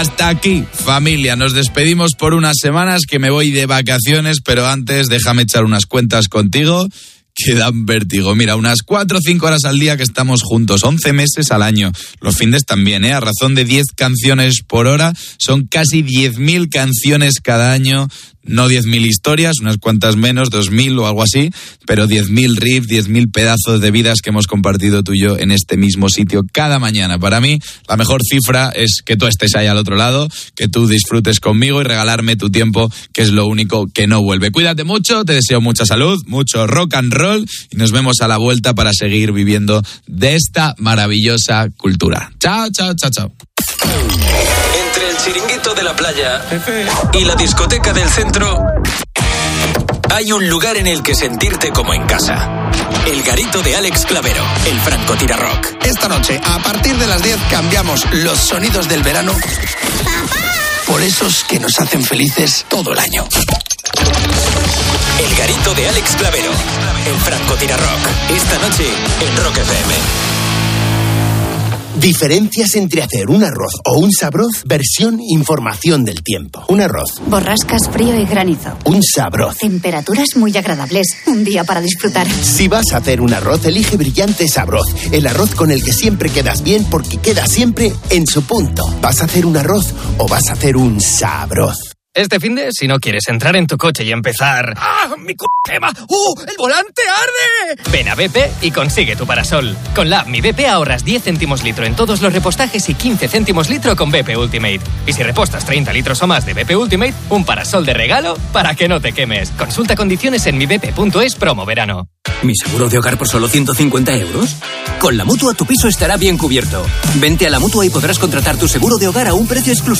Hasta aquí, familia, nos despedimos por unas semanas que me voy de vacaciones, pero antes déjame echar unas cuentas contigo que dan vértigo. Mira, unas 4 o 5 horas al día que estamos juntos, 11 meses al año. Los fines también, a razón de 10 canciones por hora, son casi 10.000 canciones cada año. No 10.000 historias, unas cuantas menos, 2.000 o algo así, pero 10.000 riffs, 10.000 pedazos de vidas que hemos compartido tú y yo en este mismo sitio cada mañana. Para mí, la mejor cifra es que tú estés ahí al otro lado, que tú disfrutes conmigo y regalarme tu tiempo, que es lo único que no vuelve. Cuídate mucho, te deseo mucha salud, mucho rock and roll y nos vemos a la vuelta para seguir viviendo de esta maravillosa cultura. Chao, chao, chao, chao. Entre el chiringuito de la playa y la discoteca del centro hay un lugar en el que sentirte como en casa. El garito de Alex Clavero, el francotirador. Esta noche, a partir de las 10, cambiamos los sonidos del verano por esos que nos hacen felices todo el año. El garito de Alex Clavero, el francotirador. Esta noche en Rock FM. Diferencias entre hacer un arroz o un sabroz. Versión información del tiempo. Un arroz. Borrascas, frío y granizo. Un sabroz. Temperaturas muy agradables. Un día para disfrutar. Si vas a hacer un arroz, elige Brillante Sabroz. El arroz con el que siempre quedas bien porque queda siempre en su punto. ¿Vas a hacer un arroz o vas a hacer un sabroz? Este finde, si no quieres entrar en tu coche y empezar... ¡Ah, mi quema! ¡El volante arde! Ven a BP y consigue tu parasol. Con la app Mi BP ahorras 10 céntimos litro en todos los repostajes y 15 céntimos litro con BP Ultimate. Y si repostas 30 litros o más de BP Ultimate, un parasol de regalo para que no te quemes. Consulta condiciones en mibp.es promo verano. ¿Mi seguro de hogar por solo 150 euros? Con la Mutua tu piso estará bien cubierto. Vente a la Mutua y podrás contratar tu seguro de hogar a un precio exclusivo.